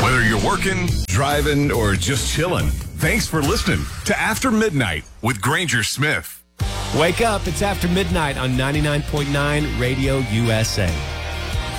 Whether you're working, driving, or just chilling, thanks for listening to After Midnight with Granger Smith. Wake up. It's After Midnight on 99.9 Radio USA.